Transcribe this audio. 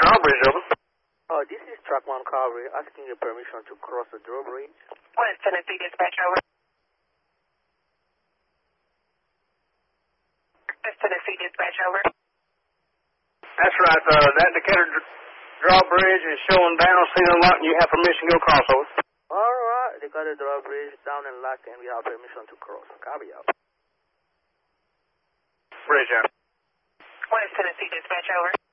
drawbridge, over. This is Track 1 Cavalry asking your permission to cross the drawbridge. West Tennessee dispatch, over. West Tennessee dispatch, over. That's right. That Decatur drawbridge is showing down, seen a lot, and you have permission to go cross, over. Alright, they got the drawbridge down and locked, and we have permission to cross. Copy out. Bridge out. West Tennessee dispatch, over.